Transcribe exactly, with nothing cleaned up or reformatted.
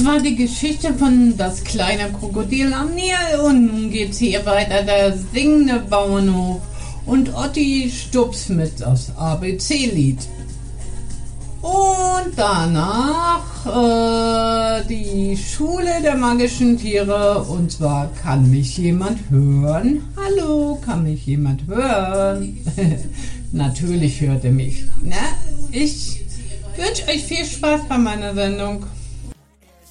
war die Geschichte von das kleine Krokodil am Nil und nun geht's hier weiter, der singende Bauernhof und Otti Stups mit das A B C-Lied. Und danach äh, die Schule der magischen Tiere, und zwar kann mich jemand hören? Hallo, kann mich jemand hören? Natürlich hört ihr mich. Na, ich wünsche euch viel Spaß bei meiner Sendung.